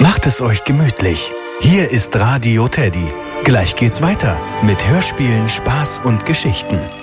Macht es euch gemütlich. Hier ist Radio Teddy. Gleich geht's weiter mit Hörspielen, Spaß und Geschichten.